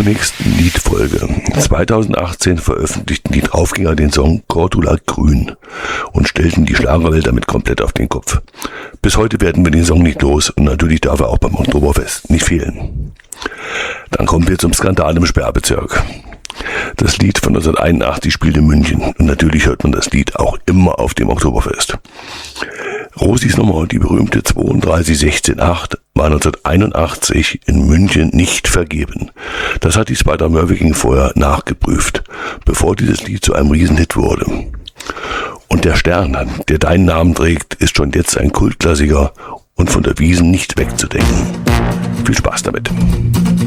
Zur nächsten Liedfolge. 2018 veröffentlichten die Draufgänger den Song Cordula Grün und stellten die Schlagerwelt damit komplett auf den Kopf. Bis heute werden wir den Song nicht los und natürlich darf er auch beim Oktoberfest nicht fehlen. Dann kommen wir zum Skandal im Sperrbezirk. Das Lied von 1981 spielt in München und natürlich hört man das Lied auch immer auf dem Oktoberfest. Rosis Nummer, die berühmte 32168, war 1981 in München nicht vergeben. Das hat die Spider-Murphy vorher nachgeprüft, bevor dieses Lied zu einem Riesenhit wurde. Und der Stern, der deinen Namen trägt, ist schon jetzt ein Kultklassiker und von der Wiesn nicht wegzudenken. Viel Spaß damit.